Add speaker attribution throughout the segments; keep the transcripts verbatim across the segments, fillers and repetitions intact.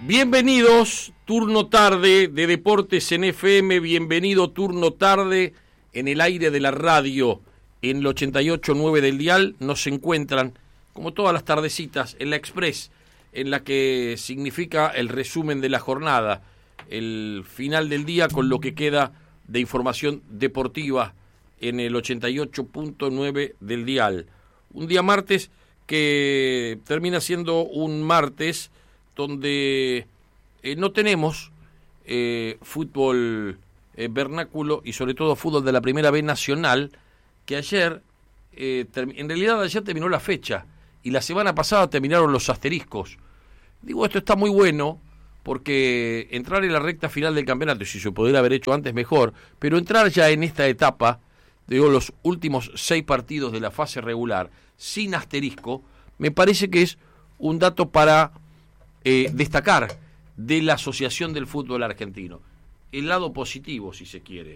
Speaker 1: Bienvenidos, turno tarde de Deportes en F M, bienvenido turno tarde en el aire de la radio, en el ochenta y ocho punto nueve del dial. Nos encuentran, como todas las tardecitas, en la Express, en la que significa el resumen de la jornada, el final del día con lo que queda de información deportiva en el ochenta y ocho punto nueve del dial. Un día martes que termina siendo un martes donde eh, no tenemos eh, fútbol eh, vernáculo y sobre todo fútbol de la Primera B Nacional, que ayer, eh, term- en realidad ayer terminó la fecha y la semana pasada terminaron los asteriscos. Digo, esto está muy bueno porque entrar en la recta final del campeonato, si se pudiera haber hecho antes mejor, pero entrar ya en esta etapa, digo, los últimos seis partidos de la fase regular sin asterisco, me parece que es un dato para Eh, destacar de la Asociación del Fútbol Argentino. El lado positivo, si se quiere.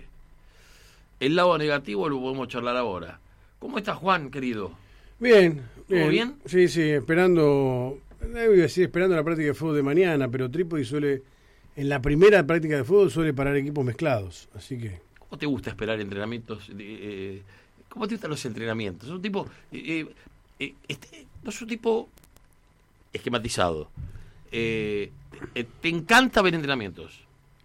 Speaker 1: El lado negativo lo podemos charlar ahora. ¿Cómo estás, Juan, querido?
Speaker 2: Bien.
Speaker 1: ¿Todo bien?
Speaker 2: Sí, sí, esperando, debo decir esperando la práctica de fútbol de mañana, pero Trípodi suele, en la primera práctica de fútbol suele parar equipos mezclados, así que...
Speaker 1: ¿Cómo te gusta esperar entrenamientos? Eh, eh, ¿Cómo te gustan los entrenamientos? Es un tipo... Eh, eh, este, no es un tipo esquematizado. Eh, eh, te encanta ver entrenamientos.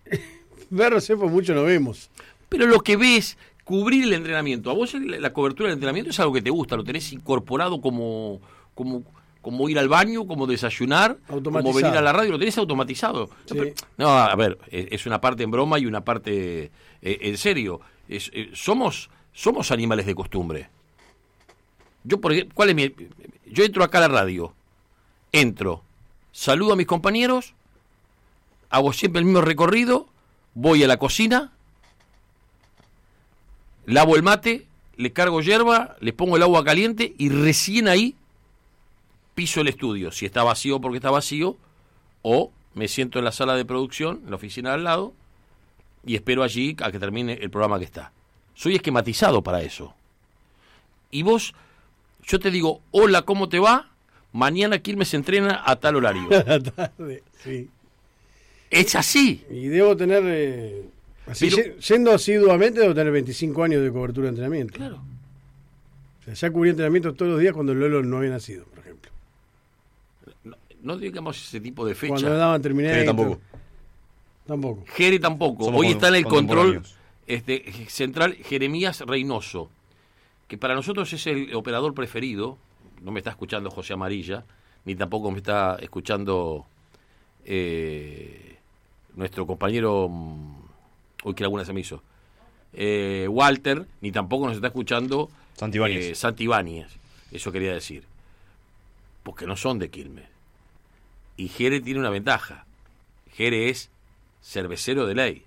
Speaker 2: Verlo sé, pues mucho no vemos.
Speaker 1: Pero lo que ves, cubrir el entrenamiento, a vos la, la cobertura del entrenamiento es algo que te gusta, lo tenés incorporado como, como, como ir al baño, como desayunar, como venir a la radio, lo tenés automatizado.
Speaker 2: Sí.
Speaker 1: No, pero, no, a ver, es una parte en broma y una parte eh, en serio. Es, eh, somos, somos animales de costumbre. Yo, por ejemplo, ¿cuál es mi? Yo entro acá a la radio, entro, saludo a mis compañeros, hago siempre el mismo recorrido, voy a la cocina, lavo el mate, le cargo hierba, le pongo el agua caliente y recién ahí piso el estudio. Si está vacío porque está vacío, o me siento en la sala de producción, en la oficina de al lado, y espero allí a que termine el programa que está. Soy esquematizado para eso. Y vos, yo te digo, hola, ¿cómo te va? Mañana Quilmes entrena a tal horario.
Speaker 2: A la tarde, sí.
Speaker 1: Es así.
Speaker 2: Y debo tener, eh, así,
Speaker 1: Pero,
Speaker 2: yendo asiduamente, debo tener veinticinco años de cobertura de entrenamiento.
Speaker 1: Claro.
Speaker 2: O sea, ya cubrí entrenamientos todos los días cuando el Lolo no había nacido, por ejemplo.
Speaker 1: No, no digamos ese tipo de fecha.
Speaker 2: Cuando daban Terminator.
Speaker 3: tampoco.
Speaker 2: Tampoco.
Speaker 1: Jere tampoco.
Speaker 3: Somos
Speaker 1: Hoy está en el control
Speaker 3: contemporáneos.
Speaker 1: este, central Jeremías Reynoso, que para nosotros es el operador preferido. No me está escuchando José Amarilla, ni tampoco me está escuchando eh, nuestro compañero, uy, que laguna se me hizo, eh, Walter, ni tampoco nos está escuchando
Speaker 3: Santibáñez.
Speaker 1: eh, Santibáñez. Eso quería decir. Porque no son de Quilmes. Y Jere tiene una ventaja. Jere es cervecero de ley.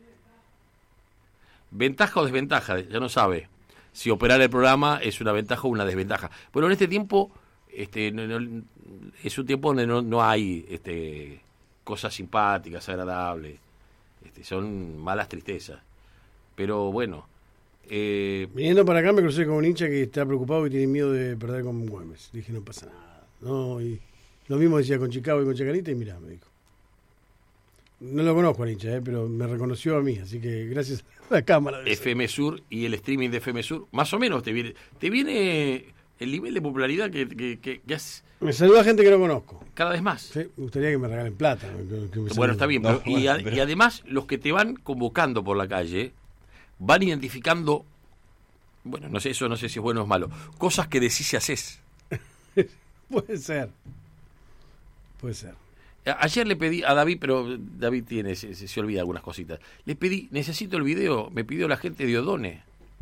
Speaker 1: Ventaja o desventaja, ya no sabe si operar el programa es una ventaja o una desventaja. Bueno, en este tiempo este, no, no, es un tiempo donde no, no hay este, cosas simpáticas, agradables. Este, son malas tristezas. Pero bueno. Eh,
Speaker 2: Viniendo para acá me crucé con un hincha que está preocupado y tiene miedo de perder con Güemes. Dije, no pasa nada. No, y lo mismo decía con Chicago y con Chacarita y mirá, me dijo. No lo conozco al hincha, eh, pero me reconoció a mí, así que gracias a la cámara. De
Speaker 1: F M Sur y el streaming de F M Sur, más o menos te viene, te viene el nivel de popularidad que, que, que, que has
Speaker 2: Me saluda gente que no conozco.
Speaker 1: cada vez más.
Speaker 2: Sí, me gustaría que me regalen plata. que- que me
Speaker 1: Bueno,
Speaker 2: saluden.
Speaker 1: está bien,
Speaker 3: No,
Speaker 1: pero- y, a-
Speaker 3: bueno, pero-
Speaker 1: y además los que te van convocando por la calle van identificando, bueno, no sé, eso no sé si es bueno o es malo, cosas que decís y haces.
Speaker 2: Puede ser. Puede ser.
Speaker 1: A- Ayer le pedí a David, pero David tiene se, se, se olvida algunas cositas. Le pedí, necesito el video, me pidió la gente de Odone.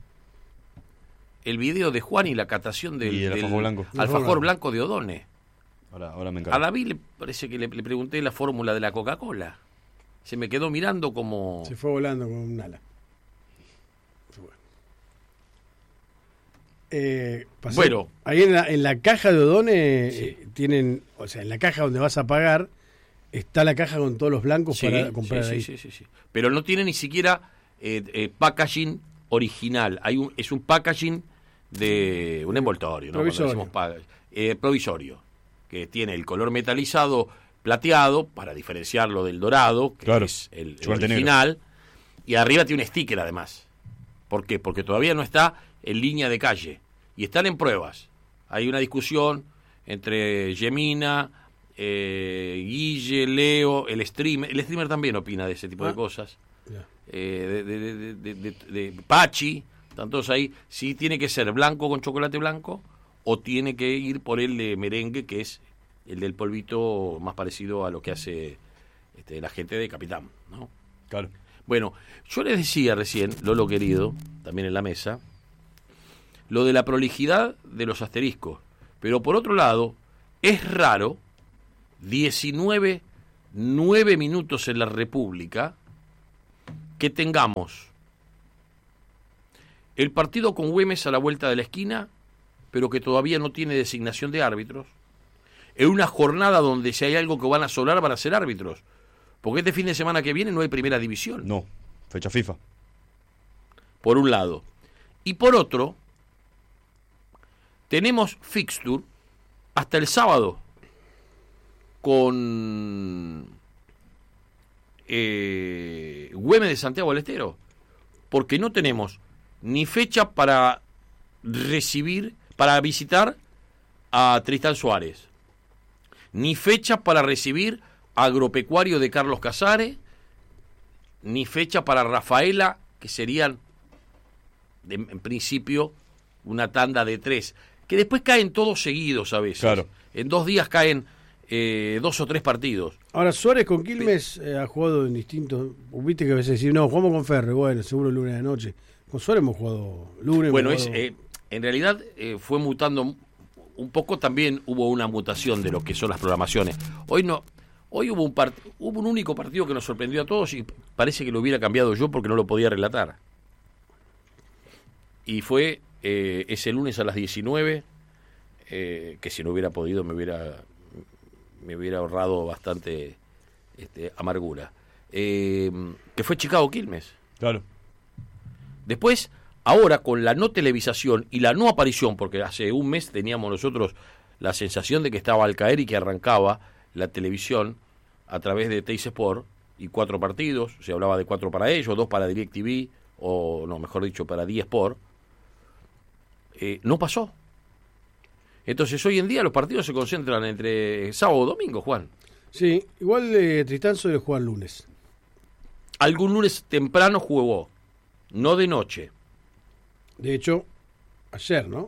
Speaker 1: El video de Juan y la catación del,
Speaker 3: Y el
Speaker 1: del
Speaker 3: alfajor blanco.
Speaker 1: alfajor blanco de Odone.
Speaker 3: Ahora, ahora me
Speaker 1: A
Speaker 3: encargo.
Speaker 1: David le parece que le, le pregunté la fórmula de la Coca-Cola. Se me quedó mirando como...
Speaker 2: Se fue volando con un ala. Fue bueno. Eh, pasé-
Speaker 1: Bueno.
Speaker 2: Ahí en la, en la caja de Odone
Speaker 1: Sí.
Speaker 2: eh, tienen, o sea, en la caja donde vas a pagar, está la caja con todos los blancos
Speaker 1: Sí,
Speaker 2: para comprar
Speaker 1: sí,
Speaker 2: ahí.
Speaker 1: sí, sí, sí, sí. Pero no tiene ni siquiera eh, eh, packaging original. Hay un, es un packaging de un envoltorio, ¿no? Cuando
Speaker 2: Provisorio.
Speaker 1: decimos packaging, eh, provisorio, que tiene el color metalizado plateado, para diferenciarlo del dorado, que
Speaker 3: claro,
Speaker 1: es el, el
Speaker 3: chocolate
Speaker 1: original,
Speaker 3: negro.
Speaker 1: Y arriba tiene un sticker además. ¿Por qué? Porque todavía no está en línea de calle, y están en pruebas. Hay una discusión entre Yemina, eh, Guille, Leo, el streamer, el streamer también opina de ese tipo ah. de cosas, yeah. eh, de, de, de, de, de, de, de Pachi, están todos ahí, si tiene que ser blanco con chocolate blanco, o tiene que ir por el de merengue, que es el del polvito más parecido a lo que hace este, la gente de Capitán, ¿no?
Speaker 3: Claro.
Speaker 1: Bueno, yo les decía recién, Lolo querido, también en la mesa, lo de la prolijidad de los asteriscos. Pero por otro lado, es raro, diecinueve, nueve minutos en la República, que tengamos el partido con Güemes a la vuelta de la esquina, pero que todavía no tiene designación de árbitros, en una jornada donde si hay algo que van a sobrar van a ser árbitros. Porque este fin de semana que viene no hay primera división.
Speaker 3: No, fecha FIFA.
Speaker 1: Por un lado. Y por otro, tenemos fixture hasta el sábado con eh, Güemes de Santiago del Estero. Porque no tenemos ni fecha para recibir, para visitar a Tristán Suárez, ni fecha para recibir Agropecuario de Carlos Casares, ni fecha para Rafaela, que serían de, en principio una tanda de tres, que después caen todos seguidos a veces.
Speaker 3: Claro.
Speaker 1: En dos días caen eh, dos o tres partidos.
Speaker 2: Ahora, Suárez con Quilmes eh, ha jugado en distintos... Viste que a veces decís, no, jugamos con Ferre, bueno, seguro el lunes de noche. Con Suárez hemos jugado lunes.
Speaker 1: Bueno,
Speaker 2: hemos
Speaker 1: es,
Speaker 2: jugado...
Speaker 1: eh, en realidad eh, fue mutando un poco, también hubo una mutación de lo que son las programaciones. Hoy no... Hoy hubo un part- hubo un único partido que nos sorprendió a todos y parece que lo hubiera cambiado yo porque no lo podía relatar. Y fue eh, ese lunes a las diecinueve, eh, que si no hubiera podido me hubiera me hubiera ahorrado bastante este, amargura. Eh, que fue Chicago Quilmes.
Speaker 3: Claro.
Speaker 1: Después, ahora con la no televisación y la no aparición, porque hace un mes teníamos nosotros la sensación de que estaba al caer y que arrancaba la televisión a través de Teis Sport y cuatro partidos, se hablaba de cuatro para ellos, dos para DirecTV, o no, mejor dicho, para D Sport, eh, no pasó. Entonces hoy en día los partidos se concentran entre sábado o domingo, Juan.
Speaker 2: Sí, igual eh, Tristán suele jugar lunes.
Speaker 1: Algún lunes temprano jugó, no de noche.
Speaker 2: De hecho, ayer, ¿no?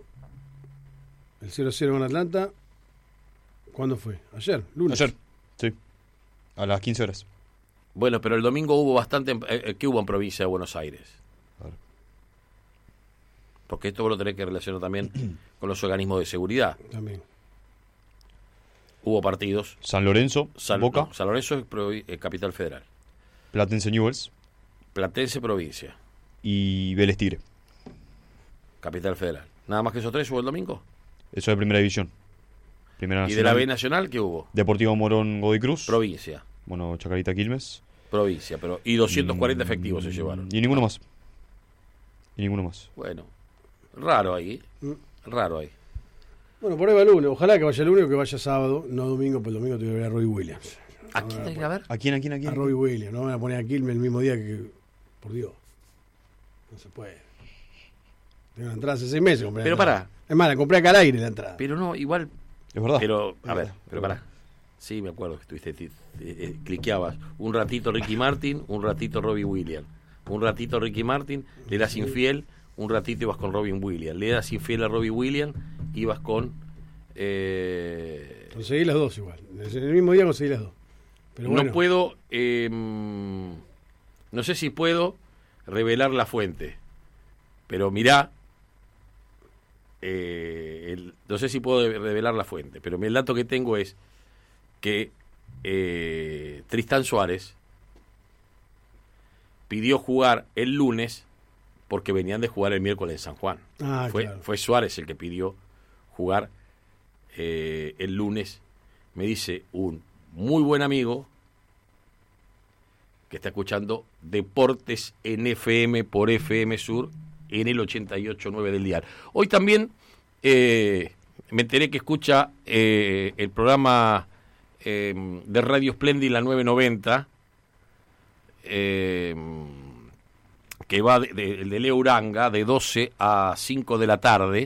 Speaker 2: El cero cero con Atlanta... ¿Cuándo fue? ¿Ayer? ¿Lunes?
Speaker 3: Ayer, sí. A las quince horas.
Speaker 1: Bueno, pero el domingo hubo bastante... Eh, ¿Qué hubo en provincia de Buenos Aires?
Speaker 3: Claro.
Speaker 1: Porque esto vos lo tenés que relacionar también con los organismos de seguridad.
Speaker 2: También.
Speaker 1: Hubo partidos.
Speaker 3: San Lorenzo,
Speaker 1: San,
Speaker 3: Boca.
Speaker 1: No, San Lorenzo es provi- eh, capital federal.
Speaker 3: Platense Newell's.
Speaker 1: Platense provincia.
Speaker 3: Y Vélez Tigre.
Speaker 1: Capital federal. ¿Nada más que esos tres hubo el domingo?
Speaker 3: Eso de primera división. Primera
Speaker 1: ¿Y de la B Nacional qué hubo?
Speaker 3: Deportivo Morón Godoy Cruz.
Speaker 1: Provincia.
Speaker 3: Bueno, Chacarita Quilmes.
Speaker 1: Provincia, pero y doscientos cuarenta
Speaker 3: mm,
Speaker 1: efectivos se llevaron.
Speaker 3: Y ninguno más. Y ninguno más.
Speaker 1: Bueno, raro ahí.
Speaker 2: Mm.
Speaker 1: Raro ahí.
Speaker 2: Bueno, por ahí va el lunes. Ojalá que vaya el lunes o que vaya sábado, no domingo, pues el domingo te voy a ver a Robbie Williams.
Speaker 1: ¿A quién hay que ir a ver?
Speaker 3: ¿A quién, a quién, a quién?
Speaker 2: A Robbie Williams, no van a poner a Quilmes el mismo día que... Por Dios. No se puede. Tengo una entrada hace seis meses. Compré
Speaker 1: Pero
Speaker 2: la entrada.
Speaker 1: pará.
Speaker 2: Es más, la compré acá al aire la entrada.
Speaker 1: Pero no, igual...
Speaker 3: Es verdad.
Speaker 1: Pero, a
Speaker 3: Es
Speaker 1: ver,
Speaker 3: verdad.
Speaker 1: pero pará. Sí, me acuerdo que estuviste, te- te- eh, cliqueabas. Un ratito Ricky Martin, un ratito Robbie Williams. Un ratito Ricky Martin, le eras infiel, un ratito ibas con Robin Williams. Le eras infiel a Robbie Williams, ibas con... Eh,
Speaker 2: Conseguí las dos igual. En el mismo día conseguí las dos. Pero bueno,
Speaker 1: no puedo... eh, no sé si puedo revelar la fuente. Pero mirá... Eh, el- no sé si puedo revelar la fuente, pero el dato que tengo es que eh, Tristán Suárez pidió jugar el lunes porque venían de jugar el miércoles en San Juan.
Speaker 2: Ah,
Speaker 1: fue,
Speaker 2: claro.
Speaker 1: fue Suárez el que pidió jugar eh, el lunes. Me dice un muy buen amigo que está escuchando Deportes en F M por F M Sur en el ochenta y ocho punto nueve del dial. Hoy también eh, me enteré que escucha eh, el programa eh, de Radio Splendid, la nueve noventa, eh, que va de, de, el de Leo Uranga, de doce a cinco de la tarde,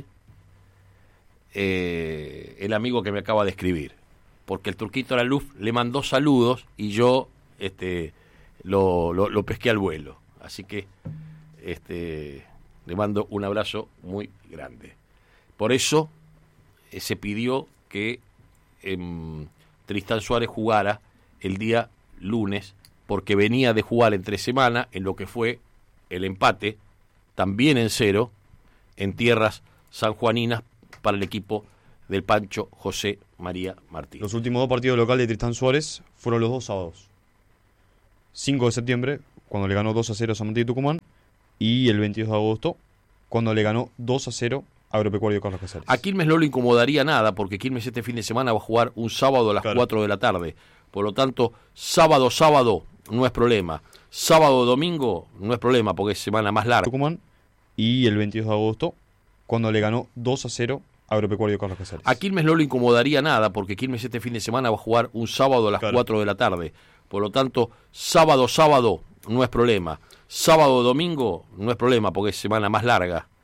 Speaker 1: eh, el amigo que me acaba de escribir, porque el Turquito Laluf le mandó saludos y yo este, lo, lo, lo pesqué al vuelo. Así que este, le mando un abrazo muy grande. Por eso eh, se pidió que eh, Tristán Suárez jugara el día lunes, porque venía de jugar entre semana en lo que fue el empate, también en cero, en tierras sanjuaninas para el equipo del Pancho José María Martínez.
Speaker 3: Los últimos dos partidos locales de Tristán Suárez fueron los dos sábados. cinco de septiembre, cuando le ganó dos a cero a San Martín de Tucumán, y el veintidós de agosto, cuando le ganó dos a cero a Agropecuario Carlos Casares.
Speaker 1: A Quilmes no le incomodaría nada, porque Quilmes este fin de semana va a jugar un sábado a las
Speaker 3: Claro.
Speaker 1: cuatro de la tarde. Por lo tanto, sábado, sábado no es problema. Sábado, domingo no es problema, porque es semana más larga.
Speaker 3: Tucumán, y el veintidós de agosto, cuando le ganó dos a cero a Agropecuario Carlos Casares.
Speaker 1: A Quilmes no le incomodaría nada, porque Quilmes este fin de semana va a jugar un sábado a las
Speaker 3: Claro.
Speaker 1: cuatro de la tarde. Por lo tanto, sábado, sábado no es problema. Sábado, domingo no es problema, porque es semana más larga.